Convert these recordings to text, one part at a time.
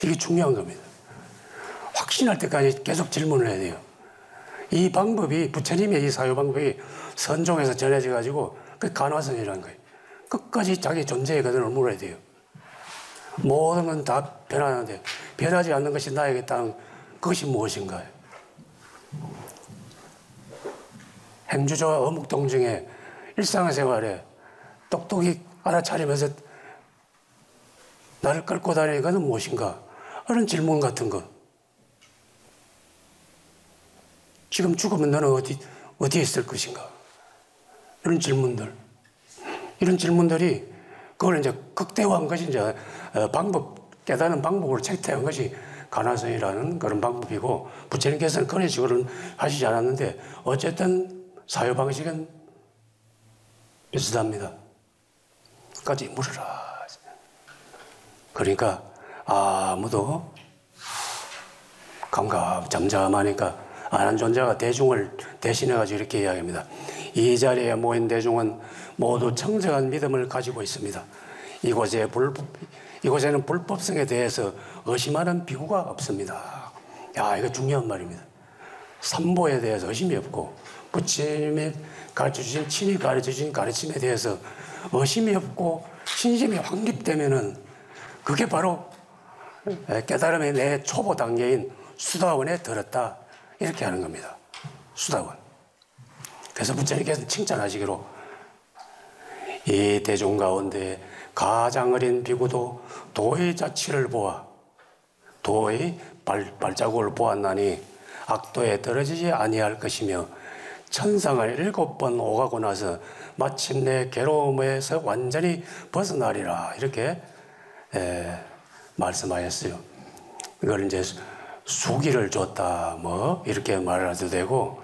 되게 중요한 겁니다. 확신할 때까지 계속 질문을 해야 돼요. 이 방법이, 부처님의 이 사유 방법이 선종에서 전해져 가지고 그 간화선이라는 거예요. 끝까지 자기 존재의 근원을 물어야 돼요. 모든 건 다 변하는데 변하지 않는 것이 나에게다는 그것이 무엇인가요? 행주조와 어묵동 중에 일상생활에 똑똑히 알아차리면서 나를 끌고 다니는 것은 무엇인가? 그런 질문 같은 거. 지금 죽으면 너는 어디에 있을 것인가? 이런 질문들. 이런 질문들이 그걸 이제 극대화한 것이 이제 깨닫는 방법으로 채택한 것이 간화선이라는 그런 방법이고, 부처님께서는 그런 식으로는 하시지 않았는데, 어쨌든 사유 방식은 비슷합니다. 끝까지 물으라. 그러니까 아무도 잠잠하니까 아는 존재가 대중을 대신해가지고 이렇게 이야기합니다. 이 자리에 모인 대중은 모두 청정한 믿음을 가지고 있습니다. 이곳에는 불법성에 대해서 의심하는 비구가 없습니다. 야, 이거 중요한 말입니다. 삼보에 대해서 의심이 없고, 부처님이 가르쳐주신, 친히 가르쳐주신 가르침에 대해서 의심이 없고 신심이 확립되면은 그게 바로 깨달음의 내 초보 단계인 수다원에 들었다. 이렇게 하는 겁니다. 수다원. 그래서 부처님께서는 칭찬하시기로, 이 대중 가운데 가장 어린 비구도 도의 자취를 보아 도의 발자국을 보았나니 악도에 떨어지지 아니할 것이며 천상을 7번 오가고 나서 마침내 괴로움에서 완전히 벗어나리라. 이렇게 말씀하셨어요. 이걸 이제 수기를 줬다, 뭐, 이렇게 말해도 되고,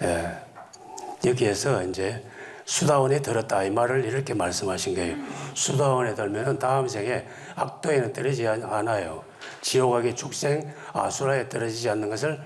여기에서 이제 수다원에 들었다, 이 말을 이렇게 말씀하신 거예요. 수다원에 들면은 다음 생에 악도에는 떨어지지 않아요. 지옥하게 축생 아수라에 떨어지지 않는 것을,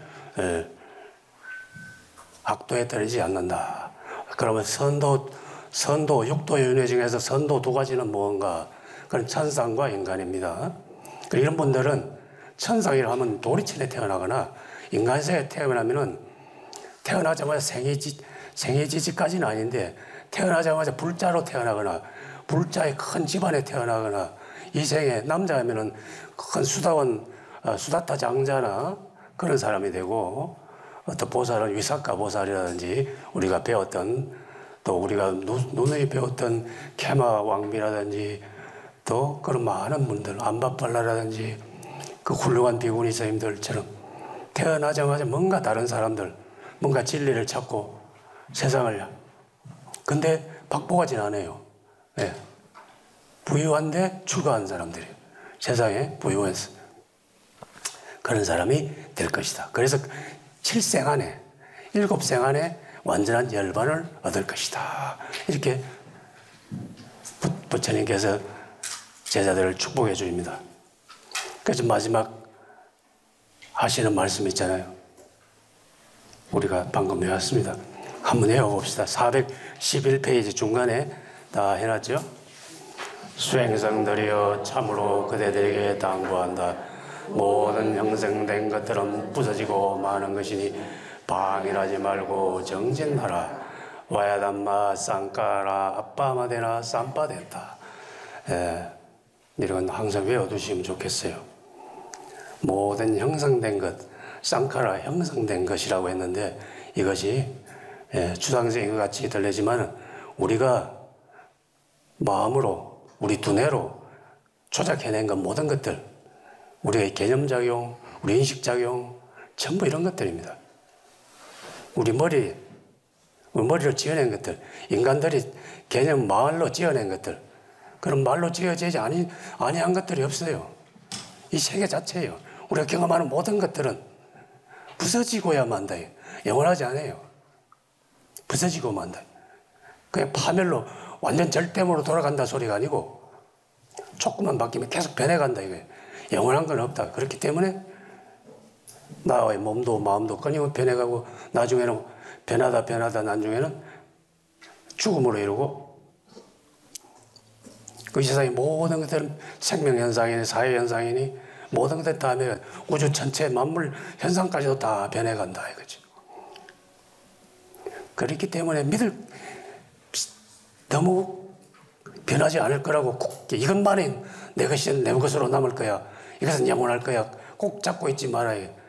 악도에 떨어지지 않는다. 그러면 선도, 육도 윤회 중에서 선도 두 가지는 무언가? 그건 천상과 인간입니다. 이런 분들은 천상이라 하면 도리천에 태어나거나 인간세에 태어나면은 태어나자마자 생애지지까지는 아닌데 태어나자마자 불자로 태어나거나 불자의 큰 집안에 태어나거나 이 생에 남자면은 큰 수다원, 수다타 장자나 그런 사람이 되고, 어떤 보살은 위사카 보살이라든지 우리가 배웠던, 또 우리가 누누이 배웠던 케마 왕비라든지 또 그런 많은 분들, 안바팔라라든지 그 훌륭한 비구니 스님들처럼 태어나자마자 뭔가 다른 사람들, 뭔가 진리를 찾고 세상을, 근데 박복하진 않아요. 네. 부유한데 출가한 사람들이에요. 세상에 부유해서 그런 사람이 될 것이다. 그래서 7생 안에, 7생 안에 완전한 열반을 얻을 것이다. 이렇게 부처님께서 제자들을 축복해 줍니다. 그래서 마지막 하시는 말씀 있잖아요. 우리가 방금 외웠습니다. 한번 외워봅시다. 411페이지 중간에 다 해놨죠. 수행성들이여 참으로 그대들에게 당부한다. 모든 형성된 것들은 부서지고 마는 것이니 방일하지 말고 정진하라. 와야담마 쌍까라 아빠마데나 쌈빠됐다. 이런 항상 외워두시면 좋겠어요. 모든 형성된 것, 쌍카라 형성된 것이라고 했는데 이것이 추상적인 것 같이 들리지만 우리가 마음으로, 우리 두뇌로 조작해낸 것 모든 것들, 우리의 개념작용, 우리 인식작용, 전부 이런 것들입니다. 우리 머리로 지어낸 것들, 인간들이 개념 말로 지어낸 것들, 그런 말로 지어지지 아니한 것들이 없어요. 이 세계 자체예요. 우리가 경험하는 모든 것들은 부서지고야 만다. 영원하지 않아요. 부서지고 만다. 그냥 파멸로 완전 절대으로 돌아간다 소리가 아니고 조금만 바뀌면 계속 변해간다 이거예요. 영원한 건 없다. 그렇기 때문에 나의 몸도 마음도 끊임없이 변해가고 나중에는 변하다 나중에는 죽음으로 이루고 그 세상의 모든 것들은 생명현상이니 사회현상이니 모든 것 다음에 우주 전체 만물 현상까지도 다 변해간다 이거죠. 그렇기 때문에 너무 변하지 않을 거라고 꼭 이것만이 내 것이 내 것으로 남을 거야. 이것은 영원할 거야. 꼭 잡고 있지 말아요.